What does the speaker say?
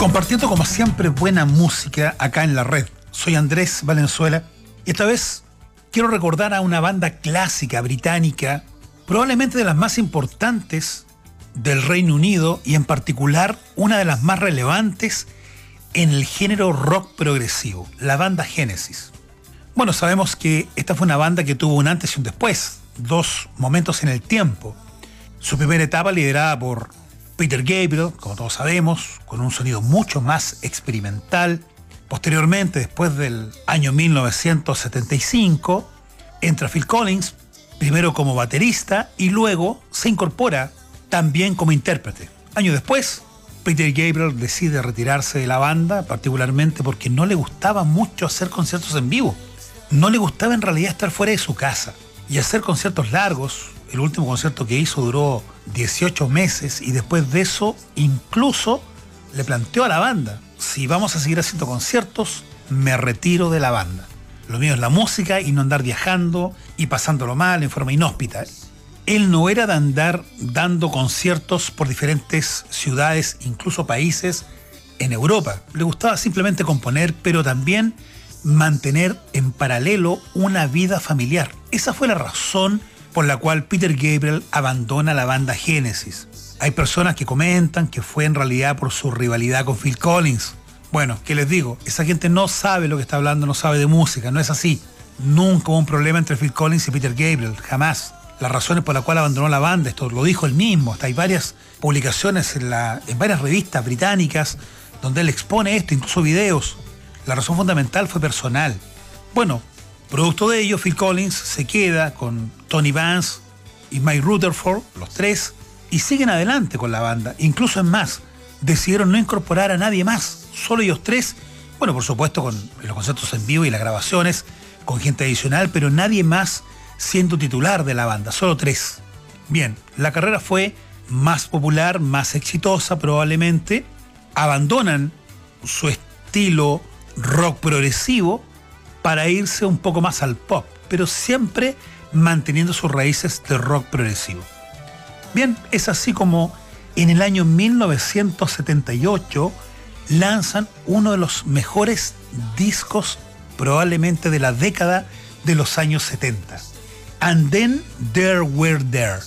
Compartiendo como siempre buena música acá en la red. Soy Andrés Valenzuela y esta vez quiero recordar a una banda clásica británica, probablemente de las más importantes del Reino Unido y en particular una de las más relevantes en el género rock progresivo, la banda Genesis. Bueno, sabemos que esta fue una banda que tuvo un antes y un después, dos momentos en el tiempo. Su primera etapa liderada por Peter Gabriel, como todos sabemos, con un sonido mucho más experimental. Posteriormente, después del año 1975, entra Phil Collins, primero como baterista y luego se incorpora también como intérprete. Años después, Peter Gabriel decide retirarse de la banda, particularmente porque no le gustaba mucho hacer conciertos en vivo. No le gustaba en realidad estar fuera de su casa y hacer conciertos largos. El último concierto que hizo duró 18 meses y después de eso incluso le planteó a la banda: si vamos a seguir haciendo conciertos, me retiro de la banda. Lo mío es la música y no andar viajando y pasándolo mal en forma inhóspita. Él no era de andar dando conciertos por diferentes ciudades, incluso países en Europa. Le gustaba simplemente componer, pero también mantener en paralelo una vida familiar. Esa fue la razón por la cual Peter Gabriel abandona la banda Genesis. Hay personas que comentan que fue en realidad por su rivalidad con Phil Collins. Bueno, ¿qué les digo? Esa gente no sabe lo que está hablando, no sabe de música, no es así. Nunca hubo un problema entre Phil Collins y Peter Gabriel, jamás. Las razones por las cuales abandonó la banda, esto lo dijo él mismo, hasta hay varias publicaciones en varias revistas británicas donde él expone esto, incluso videos. La razón fundamental fue personal. Bueno, producto de ello, Phil Collins se queda con Tony Vance y Mike Rutherford, los tres, y siguen adelante con la banda. Incluso en más, decidieron no incorporar a nadie más, solo ellos tres. Bueno, por supuesto, con los conciertos en vivo y las grabaciones, con gente adicional, pero nadie más siendo titular de la banda, solo tres. Bien, la carrera fue más popular, más exitosa probablemente. Abandonan su estilo rock progresivo para irse un poco más al pop, pero siempre manteniendo sus raíces de rock progresivo. Bien, es así como en el año 1978 lanzan uno de los mejores discos probablemente de la década de los años 70. And Then There Were There.